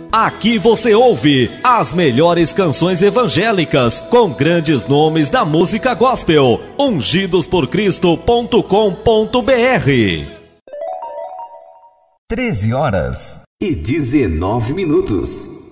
Aqui você ouve as melhores canções evangélicas com grandes nomes da música gospel. Ungidosporcristo.com.br. 13h19.